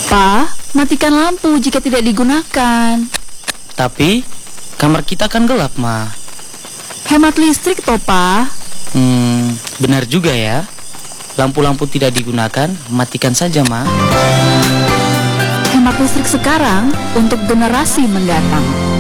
Pa, matikan lampu jika tidak digunakan. Tapi kamar kita kan gelap, Ma. Hemat listrik toh, Pa. Benar juga ya. Lampu-lampu tidak digunakan, matikan saja, Ma. Hemat listrik sekarang untuk generasi mendatang.